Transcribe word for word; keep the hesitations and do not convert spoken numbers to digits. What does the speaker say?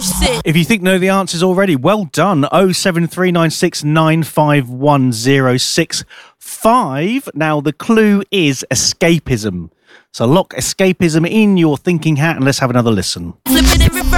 If you think know the answers already, well done. oh seven three nine six nine five one oh six five. Now, the clue is escapism. So lock escapism in your thinking hat and let's have another listen.